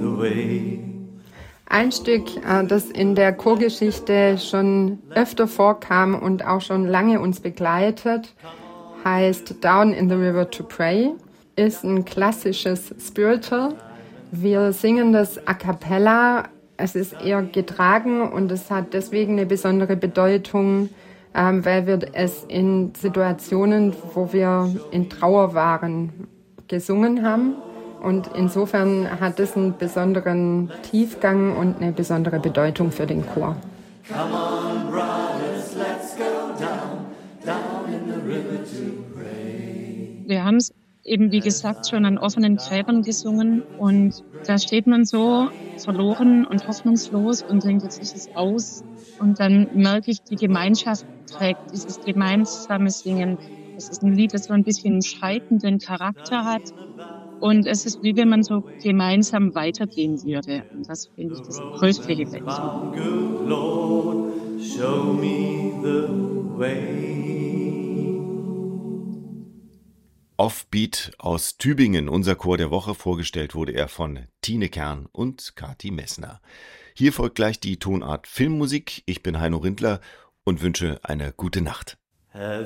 the way. Ein Stück, das in der Chorgeschichte schon öfter vorkam und auch schon lange uns begleitet, heißt Down in the River to Pray, ist ein klassisches Spiritual. Wir singen das a cappella, es ist eher getragen und es hat deswegen eine besondere Bedeutung, weil wir es in Situationen, wo wir in Trauer waren, gesungen haben. Und insofern hat es einen besonderen Tiefgang und eine besondere Bedeutung für den Chor. Come on, brothers, let's go down in the river to pray. Wir haben es eben, wie gesagt, schon an offenen Gräbern gesungen. Und da steht man so verloren und hoffnungslos und denkt, jetzt ist es aus. Und dann merke ich, die Gemeinschaft trägt dieses gemeinsame Singen. Es ist ein Lied, das so ein bisschen einen scheidenden Charakter hat. Und es ist wie wenn man so gemeinsam weitergehen würde. Und das finde ich das größte Highlight. Good Lord, show me the way. Offbeat aus Tübingen, unser Chor der Woche. Vorgestellt wurde er von Tine Kern und Kati Messner. Hier folgt gleich die Tonart Filmmusik. Ich bin Heino Rindler und wünsche eine gute Nacht.